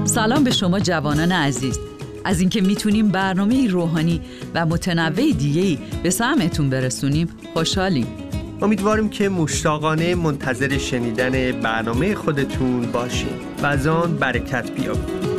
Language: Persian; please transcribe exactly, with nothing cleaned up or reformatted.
سلام به شما جوانان عزیز. از اینکه میتونیم برنامه روحانی و متنوع دیگه‌ای به سمعتون برسونیم خوشحالیم. امیدواریم که مشتاقانه منتظر شنیدن برنامه خودتون باشین و از آن برکت بیابید.